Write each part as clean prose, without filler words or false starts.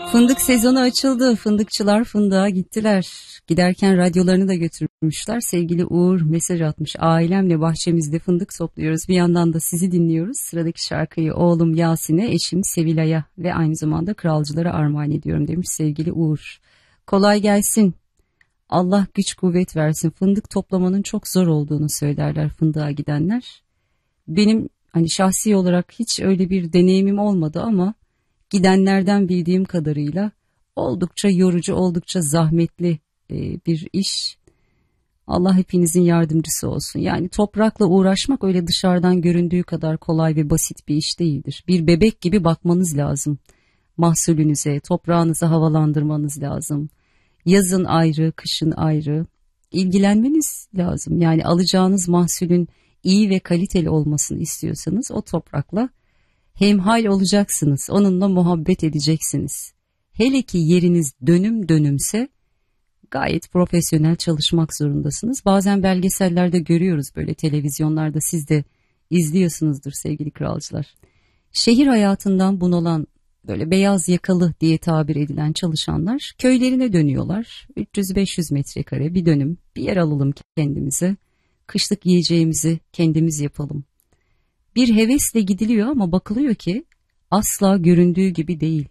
Fındık sezonu açıldı. Fındıkçılar fındığa gittiler. Giderken radyolarını da götürmüşler. Sevgili Uğur mesaj atmış. Ailemle bahçemizde fındık topluyoruz. Bir yandan da sizi dinliyoruz. Sıradaki şarkıyı oğlum Yasin'e, eşim Sevilay'a ve aynı zamanda kralcılara armağan ediyorum demiş sevgili Uğur. Kolay gelsin. Allah güç kuvvet versin. Fındık toplamanın çok zor olduğunu söylerler fındığa gidenler. Benim hani şahsi olarak hiç öyle bir deneyimim olmadı ama gidenlerden bildiğim kadarıyla oldukça yorucu, oldukça zahmetli bir iş. Allah hepinizin yardımcısı olsun. Yani toprakla uğraşmak öyle dışarıdan göründüğü kadar kolay ve basit bir iş değildir. Bir bebek gibi bakmanız lazım mahsulünüze, toprağınızı havalandırmanız lazım. Yazın ayrı, kışın ayrı. İlgilenmeniz lazım. Yani alacağınız mahsulün iyi ve kaliteli olmasını istiyorsanız o toprakla hemhal olacaksınız. Onunla muhabbet edeceksiniz. Hele ki yeriniz dönüm dönümse gayet profesyonel çalışmak zorundasınız. Bazen belgesellerde görüyoruz, böyle televizyonlarda, siz de izliyorsunuzdur sevgili kralcılar. Şehir hayatından bunalan, böyle beyaz yakalı diye tabir edilen çalışanlar köylerine dönüyorlar. 300-500 metrekare bir dönüm bir yer alalım kendimize. Kışlık yiyeceğimizi kendimiz yapalım. Bir hevesle gidiliyor ama bakılıyor ki asla göründüğü gibi değil.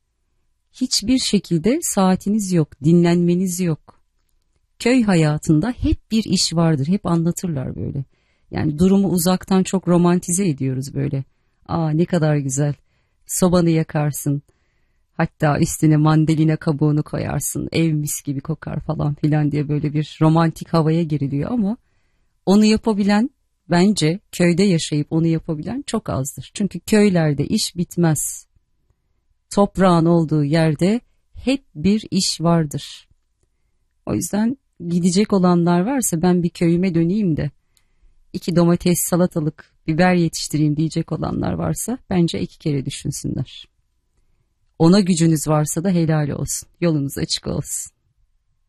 Hiçbir şekilde saatiniz yok, dinlenmeniz yok. Köy hayatında hep bir iş vardır, hep anlatırlar böyle. Yani durumu uzaktan çok romantize ediyoruz böyle. Aa ne kadar güzel, sobanı yakarsın, hatta üstüne mandalina kabuğunu koyarsın, ev mis gibi kokar falan filan diye böyle bir romantik havaya giriliyor ama onu yapabilen, bence köyde yaşayıp onu yapabilen çok azdır. Çünkü köylerde iş bitmez. Toprağın olduğu yerde hep bir iş vardır. O yüzden gidecek olanlar varsa ben bir köyüme döneyim de 2 domates, salatalık, biber yetiştireyim diyecek olanlar varsa bence 2 kere düşünsünler. Ona gücünüz varsa da helal olsun. Yolunuz açık olsun.